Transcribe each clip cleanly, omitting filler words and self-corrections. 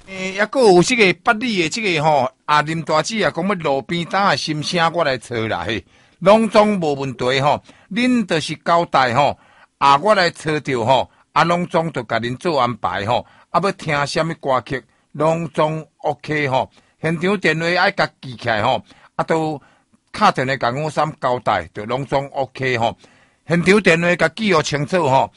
抑阁有这个八里的这个林大姐啊，讲要路边摊的心声，我来找啦嘿，拢总无问题吼。恁就是交代吼，我来找着吼，拢总就甲恁做安排吼。要听什么歌曲，拢总 OK 吼。现场电话爱甲记起来吼，都敲电话甲我三交代，就拢总 OK 吼。现场电话甲记号清楚吼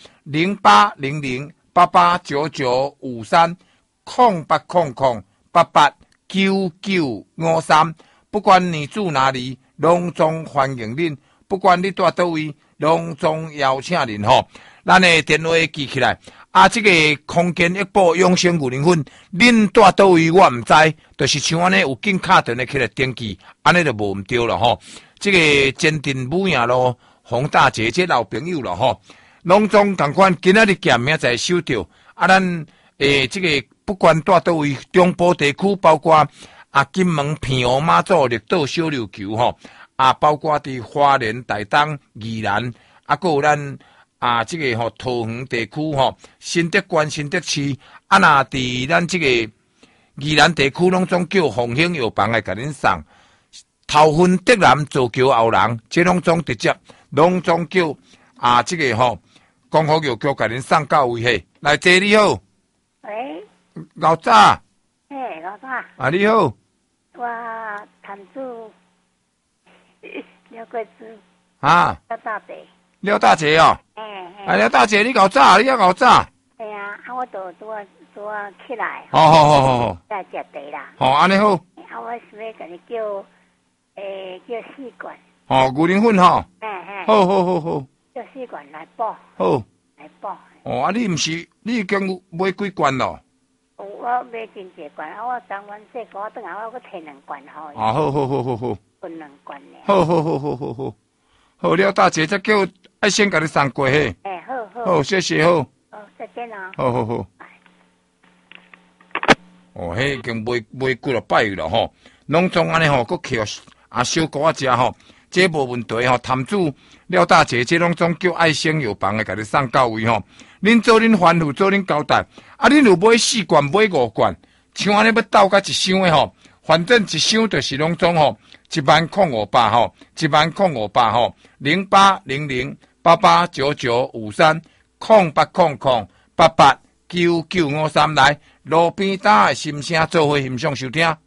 ，0800889953。0800889953，不管你住哪里，拢总欢迎恁。不管你住倒位，拢总邀请恁吼。咱的电话记起来，这个空间一步永生50分，恁住倒位我唔知，就是像安尼有紧敲电话起来登记，安尼就无唔对了吼。这个坚定武营路洪大姐这老朋友了吼，拢总同款，今仔日见明仔收到咱这个。不管住倒位，中部地区包括金门、平湖、马祖、绿岛、小琉球吼，包括伫花莲、台东、宜兰，还有咱这个桃园地区吼，新德县、新德市，若伫咱这个宜兰地区，拢总叫凤兴药房来甲恁送。头份德南造桥后人，这拢总直接，拢总叫这个光复药局甲恁送到位嘿。来，姐你好。 喂。 老早， 老早你好， 我谈住廖桂枝廖大姐， 廖大姐哦，廖大姐你搞早，你也搞早， 我都起来， 好， 来食茶啦， 安尼好， 我是要甲你叫四罐， 牛奶粉好，好， 叫四罐来煲， 好， 来煲， 你毋是你已经买几罐咯？ 我买真济罐，我当晚说我等下我摕2罐好。 好， 分2罐呢。 好了，大姐，再叫爱先甲你送过嘿。好，谢谢好。 再见啊。 好。迄已经买几落摆了吼，拢总安尼吼，佮扣小姑仔食吼，这无问题吼。摊主廖大姐，这拢总叫爱心药房的，甲你送到位吼。恁做恁吩咐，做恁交代。恁有买4罐，买5罐，像安尼要斗甲一箱的吼，反正一箱就是拢总吼，10500吼，10500吼，0800889953，0800889953来，路边摊的心声做伙欣赏收听。